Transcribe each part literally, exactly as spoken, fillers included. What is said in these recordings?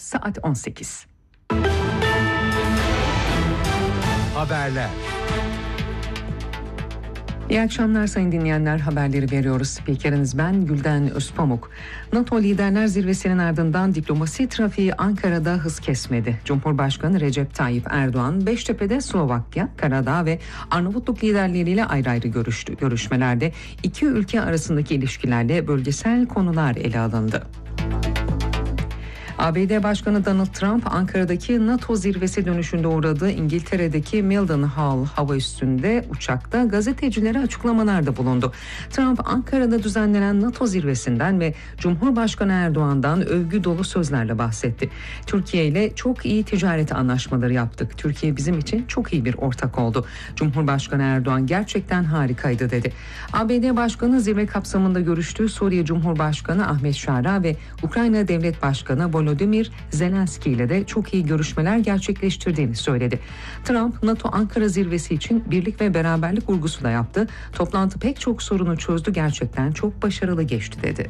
saat on sekiz. Haberler. İyi akşamlar sayın dinleyenler, haberleri veriyoruz. Spikeriniz ben Gülden Özpamuk. NATO Liderler Zirvesi'nin ardından diplomasi trafiği Ankara'da hız kesmedi. Cumhurbaşkanı Recep Tayyip Erdoğan, Beştepe'de Slovakya, Karadağ ve Arnavutluk liderleriyle ayrı ayrı görüştü. Görüşmelerde iki ülke arasındaki ilişkilerle bölgesel konular ele alındı. A B D Başkanı Donald Trump, Ankara'daki NATO zirvesi dönüşünde uğradığı İngiltere'deki Mildenhall hava üssünde uçakta gazetecilere açıklamalarda bulundu. Trump, Ankara'da düzenlenen NATO zirvesinden ve Cumhurbaşkanı Erdoğan'dan övgü dolu sözlerle bahsetti. Türkiye ile çok iyi ticaret anlaşmaları yaptık. Türkiye bizim için çok iyi bir ortak oldu. Cumhurbaşkanı Erdoğan gerçekten harikaydı dedi. A B D Başkanı zirve kapsamında görüştüğü Suriye Cumhurbaşkanı Ahmet Şara ve Ukrayna Devlet Başkanı Volodymyr Zelenski ile de çok iyi görüşmeler gerçekleştirdiğini söyledi. Trump, NATO Ankara zirvesi için birlik ve beraberlik vurgusu da yaptı. Toplantı pek çok sorunu çözdü, gerçekten çok başarılı geçti dedi.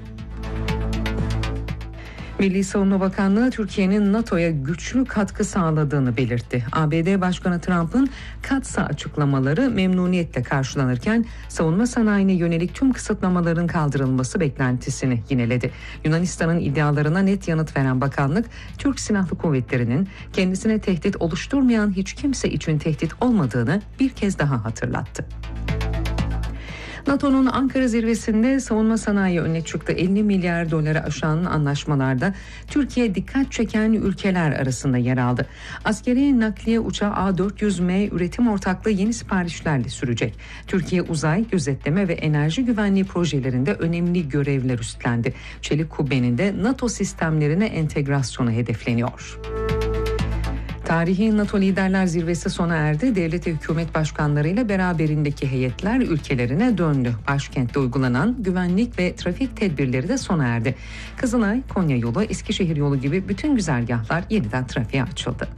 Milli Savunma Bakanlığı Türkiye'nin NATO'ya güçlü katkı sağladığını belirtti. A B D Başkanı Trump'ın Katsa açıklamaları memnuniyetle karşılanırken savunma sanayine yönelik tüm kısıtlamaların kaldırılması beklentisini yineledi. Yunanistan'ın iddialarına net yanıt veren bakanlık, Türk Silahlı Kuvvetleri'nin kendisine tehdit oluşturmayan hiç kimse için tehdit olmadığını bir kez daha hatırlattı. NATO'nun Ankara zirvesinde savunma sanayi öne çıktı. elli milyar doları aşan anlaşmalarda Türkiye dikkat çeken ülkeler arasında yer aldı. Askeri nakliye uçağı A dört yüz M üretim ortaklığı yeni siparişlerle sürecek. Türkiye uzay, gözetleme ve enerji güvenliği projelerinde önemli görevler üstlendi. Çelik kubbenin de NATO sistemlerine entegrasyonu hedefleniyor. Tarihi NATO Liderler Zirvesi sona erdi. Devlet ve hükümet başkanlarıyla beraberindeki heyetler ülkelerine döndü. Başkentte uygulanan güvenlik ve trafik tedbirleri de sona erdi. Kızılay, Konya yolu, Eskişehir yolu gibi bütün güzergahlar yeniden trafiğe açıldı.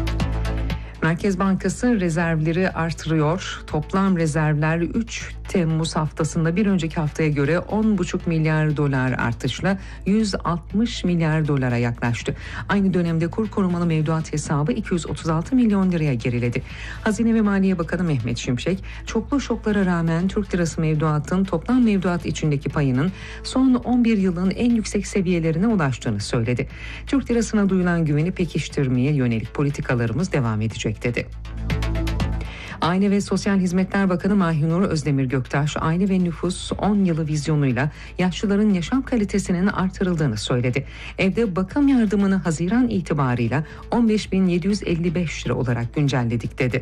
Merkez Bankası rezervleri artırıyor. Toplam rezervler üç Temmuz haftasında bir önceki haftaya göre on buçuk milyar dolar artışla yüz altmış milyar dolara yaklaştı. Aynı dönemde kur korumalı mevduat hesabı iki yüz otuz altı milyon liraya geriledi. Hazine ve Maliye Bakanı Mehmet Şimşek, çoklu şoklara rağmen Türk lirası mevduatın toplam mevduat içindeki payının son on bir yılın en yüksek seviyelerine ulaştığını söyledi. Türk lirasına duyulan güveni pekiştirmeye yönelik politikalarımız devam edecek dedi. Aile ve Sosyal Hizmetler Bakanı Mahinur Özdemir Göktaş, aile ve nüfus on yılı vizyonuyla yaşlıların yaşam kalitesinin artırıldığını söyledi. Evde bakım yardımını Haziran itibarıyla on beş bin yedi yüz elli beş lira olarak güncelledik dedi.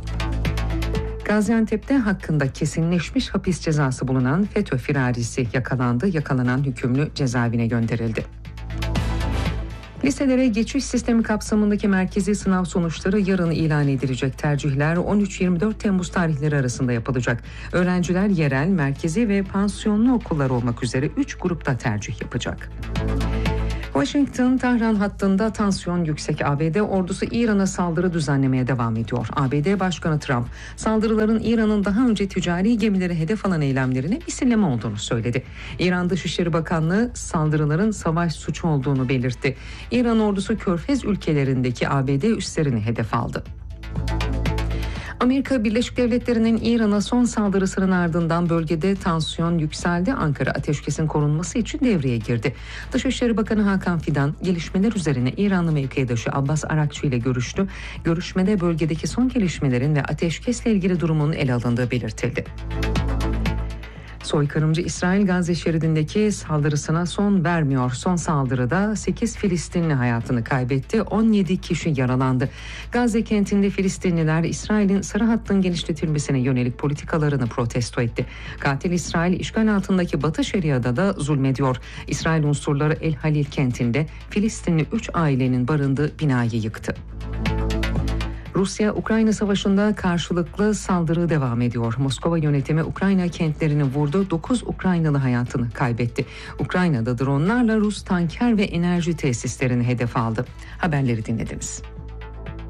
Gaziantep'te hakkında kesinleşmiş hapis cezası bulunan FETÖ firarisi yakalandı. Yakalanan hükümlü cezaevine gönderildi. Liselere geçiş sistemi kapsamındaki merkezi sınav sonuçları yarın ilan edilecek. Tercihler on üç yirmi dört Temmuz tarihleri arasında yapılacak. Öğrenciler yerel, merkezi ve pansiyonlu okullar olmak üzere üç grupta tercih yapacak. Washington-Tahran hattında tansiyon yüksek. A B D ordusu İran'a saldırı düzenlemeye devam ediyor. A B D Başkanı Trump, saldırıların İran'ın daha önce ticari gemileri hedef alan eylemlerine misilleme olduğunu söyledi. İran Dışişleri Bakanlığı saldırıların savaş suçu olduğunu belirtti. İran ordusu Körfez ülkelerindeki A B D üslerini hedef aldı. Amerika Birleşik Devletleri'nin İran'a son saldırısının ardından bölgede tansiyon yükseldi. Ankara ateşkesin korunması için devreye girdi. Dışişleri Bakanı Hakan Fidan gelişmeler üzerine İranlı mevkidaşı Abbas Arakçı ile görüştü. Görüşmede bölgedeki son gelişmelerin ve ateşkesle ilgili durumun ele alındığı belirtildi. Soykırımcı İsrail Gazze şeridindeki saldırısına son vermiyor. Son saldırıda sekiz Filistinli hayatını kaybetti, on yedi kişi yaralandı. Gazze kentinde Filistinliler İsrail'in sarı hattın genişletilmesine yönelik politikalarını protesto etti. Katil İsrail işgal altındaki Batı Şeria'da da zulmediyor. İsrail unsurları El Halil kentinde Filistinli üç ailenin barındığı binayı yıktı. Rusya-Ukrayna savaşında karşılıklı saldırı devam ediyor. Moskova yönetimi Ukrayna kentlerini vurdu, dokuz Ukraynalı hayatını kaybetti. Ukrayna'da dronlarla Rus tanker ve enerji tesislerini hedef aldı. Haberleri dinlediniz.